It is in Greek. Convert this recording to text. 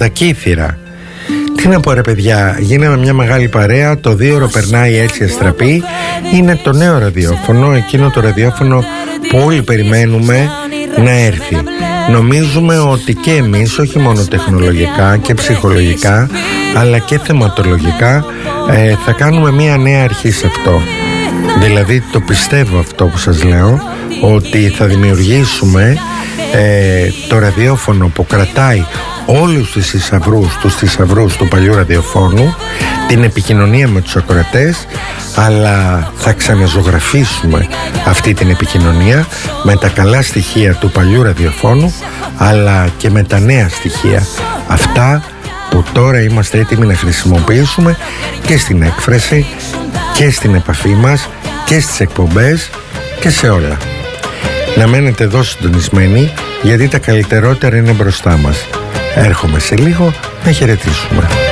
Κύθυρα. Τι να πω ρε παιδιά, γίναμε μια μεγάλη παρέα, το 2ωρο περνάει έτσι αστραπή. Είναι το νέο ραδιόφωνο, εκείνο το ραδιόφωνο που όλοι περιμένουμε να έρθει. Νομίζουμε ότι και εμείς, όχι μόνο τεχνολογικά και ψυχολογικά, αλλά και θεματολογικά, θα κάνουμε μια νέα αρχή σε αυτό. Δηλαδή το πιστεύω αυτό που σας λέω, ότι θα δημιουργήσουμε το ραδιόφωνο που κρατάει όλους τους θησαυρούς του παλιού ραδιοφώνου, την επικοινωνία με τους ακροατές, αλλά θα ξαναζωγραφίσουμε αυτή την επικοινωνία με τα καλά στοιχεία του παλιού ραδιοφώνου, αλλά και με τα νέα στοιχεία, αυτά που τώρα είμαστε έτοιμοι να χρησιμοποιήσουμε και στην έκφραση και στην επαφή μας και στις εκπομπές και σε όλα. Να μένετε εδώ συντονισμένοι, γιατί τα καλύτερότερα είναι μπροστά μας. Έρχομαι σε λίγο να χαιρετήσουμε.